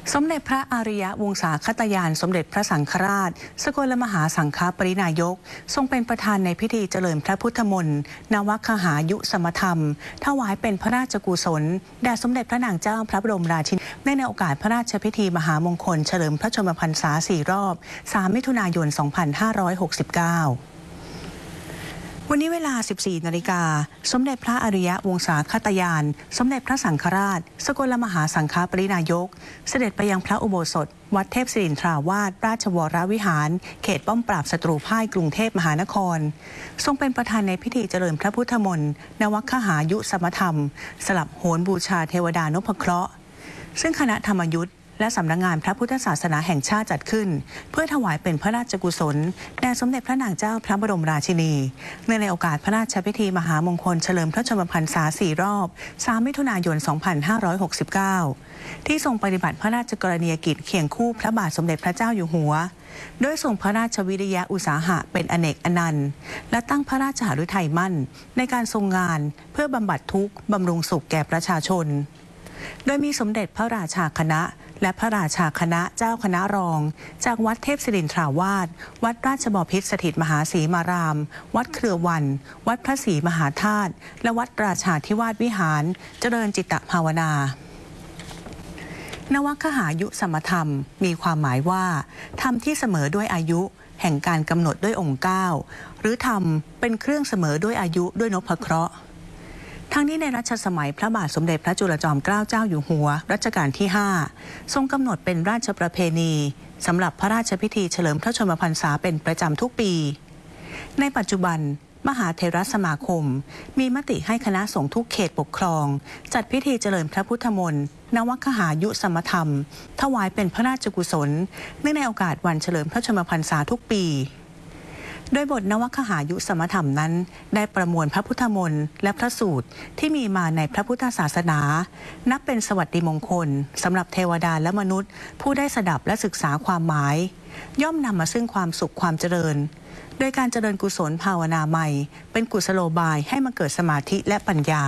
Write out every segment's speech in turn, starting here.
สมเด็จพระอริยวงศาคตยานสมเด็จพระสังฆราชสกลมหาสังฆปรินายกทรงเป็นประธานในพิธีเจริญพระพุทธมนต์นวคหายุสมธรรมถวายเป็นพระราชกุศลแด่สมเด็จพระนางเจ้าพระบรมราชินีในโอกาสพระราชพิธีมหามงคลเฉลิมพระชนมพรรษา4 รอบ 3 มิถุนายน 2569วันนี้เวลา 14 นาฬิกาสมเด็จพระอริยวงศาคตยานสมเด็จพระสังฆราชสกลมหาสังฆปรินายกเสด็จไปยังพระอุโบสถวัดเทพศิรินทราวาสราชวรวิหารเขตป้อมปราบศัตรูพ่ายกรุงเทพมหานครทรงเป็นประธานในพิธีเจริญพระพุทธมนต์นวคหายุสมธรรมสลับโหรบูชาเทวดานพเคราะห์ซึ่งคณะธรรมยุทธและสำนักงานพระพุทธศาสนาแห่งชาติจัดขึ้นเพื่อถวายเป็นพระราชกุศลแด่สมเด็จพระนางเจ้าพระบรมราชินีในโอกาสพระราชพิธีมหามงคลเฉลิมพระชนมพรรษา4 รอบ 3 มิถุนายน 2569ที่ทรงปฏิบัติพระราชกรณียกิจเคียงคู่พระบาทสมเด็จพระเจ้าอยู่หัวโดยทรงพระราชวิริยะอุตสาหะเป็นอเนกอนันต์และตั้งพระราชหฤทัยมั่นในการทรงงานเพื่อบำบัดทุกข์บำรุงสุขแก่ประชาชนโดยมีสมเด็จพระราชาคณะและพระราชาคณะเจ้าคณะรองจากวัดเทพศิรินทราวาสวัดราชบพิตรสถิตมหาศรีมารามวัดเครือวันวัดพระศรีมหาธาตุและวัดราชาธิวาสวิหารเจริญจิตภาวนานวคหายุสมธรรมมีความหมายว่าธรรมที่เสมอด้วยอายุแห่งการกำหนดด้วยองค์9หรือธรรมเป็นเครื่องเสมอด้วยอายุด้วยนพเคราะห์ทั้งนี้ในรัชสมัยพระบาทสมเด็จพระจุลจอมเกล้าเจ้าอยู่หัวรัชกาลที่ 5ทรงกำหนดเป็นราชประเพณีสำหรับพระราชพิธีเฉลิมพระชนมพรรษาเป็นประจำทุกปีในปัจจุบันมหาเถรสมาคมมีมติให้คณะสงฆ์ทุกเขตปกครองจัดพิธีเจริญพระพุทธมนต์นวคหายุสมธรรมถวายเป็นพระราชกุศลเนื่องในโอกาสวันเฉลิมพระชนมพรรษาทุกปีโดยบทนวคหายุสมธรรมนั้นได้ประมวลพระพุทธมนต์และพระสูตรที่มีมาในพระพุทธศาสนานับเป็นสวัสดิมงคลสำหรับเทวดาและมนุษย์ผู้ได้สดับและศึกษาความหมายย่อมนำมาซึ่งความสุขความเจริญโดยการเจริญกุศลภาวนาใหม่เป็นกุศโลบายให้มาเกิดสมาธิและปัญญา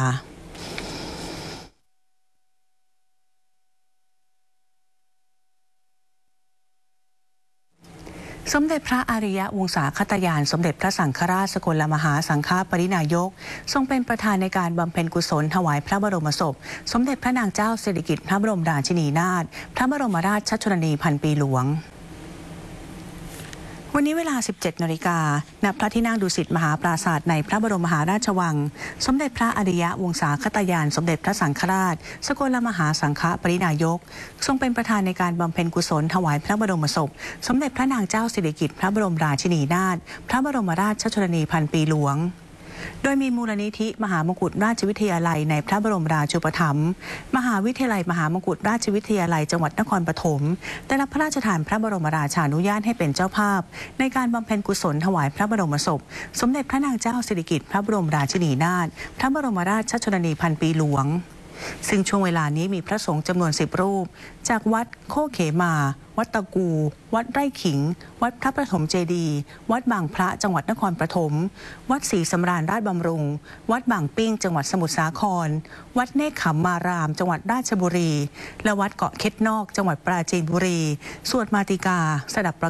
สมเด็จพระอริยวงศาคตยานสมเด็จพระสังฆราชสกลมหาสังฆปรินายกทรงเป็นประธานในการบำเพ็ญกุศลถวายพระบรมศพสมเด็จพระนางเจ้าสิริกิติ์พระบรมราชินีนาถพระบรมราชชนนีพันปีหลวงวันนี้เวลา 17 นาฬิกาณ พระที่นั่งดุสิตมหาปราสาทในพระบรมมหาราชวังสมเด็จพระอริยวงศาคตยานสมเด็จพระสังฆราชสกลมหาสังฆปรินายกทรงเป็นประธานในการบำเพ็ญกุศลถวายพระบรมศพสมเด็จพระนางเจ้าสิริกิติ์พระบรมราชินีนาถพระบรมราชชนนีพันปีหลวงโดยมีมูลนิธิมหามกุฏราชวิทยาลัยในพระบรมราชูปถัมภ์มหาวิทยาลัยมหามกุฏราชวิทยาลัยจังหวัดนครปฐมได้รับพระราชทานพระบรมราชานุญาตให้เป็นเจ้าภาพในการบำเพ็ญกุศลถวายพระบรมศพสมเด็จพระนางเจ้าสิริกิติ์พระบรมราชินีนาถพระบรมราชชนนีพันปีหลวงซึ่งช่วงเวลานี้มีพระสงฆ์จำนวน10 รูปจากวัดโคเขมาวัดตะกูวัดไร่ขิงวัดพระประถมเจดีย์วัดบางพระจังหวัดนครปฐมวัดศรีสำราญราชบำรุงวัดบางปิ้งจังหวัดสมุทรสาครวัดเนคขมมารามจังหวัดราชบุรีและวัดเกาะเค็ดนอกจังหวัดปราจีนบุรีสวดมาติกาสดับประ